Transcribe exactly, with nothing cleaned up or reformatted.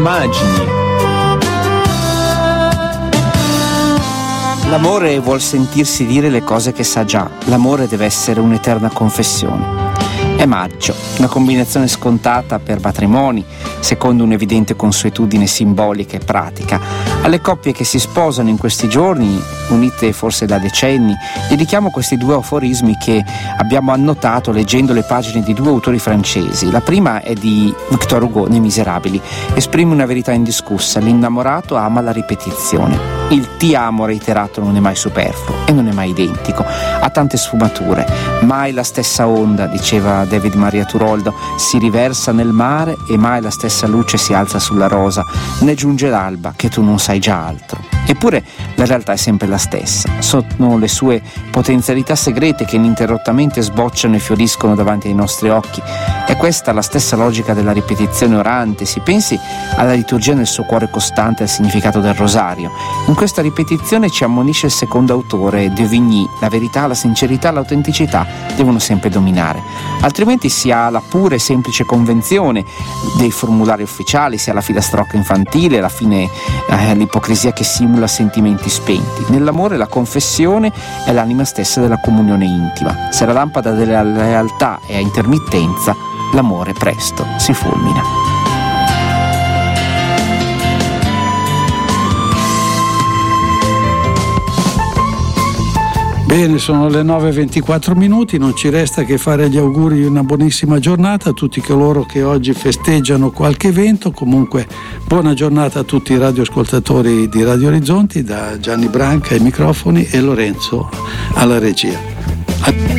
Immagini. L'amore vuol sentirsi dire le cose che sa già. L'amore deve essere un'eterna confessione. È maggio, una combinazione scontata per matrimoni, secondo un'evidente consuetudine simbolica e pratica. Alle coppie che si sposano in questi giorni, unite forse da decenni, dedichiamo questi due aforismi che abbiamo annotato leggendo le pagine di due autori francesi. La prima è di Victor Hugo, nei Miserabili. Esprime una verità indiscussa: l'innamorato ama la ripetizione. Il ti amo reiterato non è mai superfluo e non è mai identico, ha tante sfumature. Mai la stessa onda, diceva David Maria Turoldo, si riversa nel mare e mai la stessa luce si alza sulla rosa, né giunge l'alba che tu non sai già altro. Eppure la realtà è sempre la stessa. Sono le sue potenzialità segrete che ininterrottamente sbocciano e fioriscono davanti ai nostri occhi. È questa la stessa logica della ripetizione orante. Si pensi alla liturgia nel suo cuore costante e al significato del rosario. In questa ripetizione ci ammonisce il secondo autore, De Vigny: la verità, la sincerità, l'autenticità devono sempre dominare. Altrimenti si ha la pura e semplice convenzione dei formulari ufficiali, si ha la filastrocca infantile, alla fine eh, l'ipocrisia che simula sentimenti spenti. Nell'amore la confessione è l'anima stessa della comunione intima. Se la lampada della lealtà è a intermittenza, l'amore presto si fulmina. Bene, sono le nove e ventiquattro minuti, non ci resta che fare gli auguri di una buonissima giornata a tutti coloro che oggi festeggiano qualche evento. Comunque buona giornata a tutti i radioascoltatori di Radio Orizzonti, da Gianni Branca ai microfoni e Lorenzo alla regia.